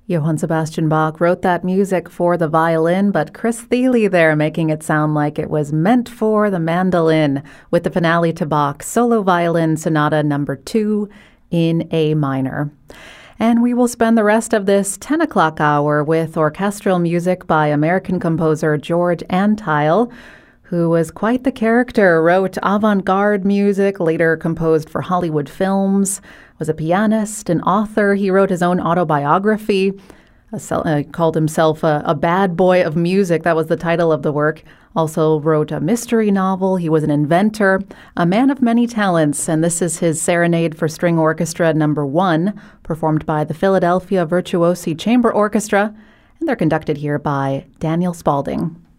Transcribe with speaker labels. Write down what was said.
Speaker 1: Johann Sebastian Bach wrote that music for the violin, but Chris Thile there making it sound like it was meant for the mandolin with the finale to Bach's Solo Violin Sonata No. 2 in A minor. And we will spend the rest of this 10 o'clock hour with orchestral music by American composer George Antheil, who was quite the character, wrote avant-garde music, later composed for Hollywood films, was a pianist, an author. He wrote his own autobiography, called himself a bad boy of music. That was the title of the work. Also wrote a mystery novel. He was an inventor, a man of many talents, and this is his Serenade for String Orchestra No. 1, performed by the Philadelphia Virtuosi Chamber Orchestra, and they're conducted here by Daniel Spalding.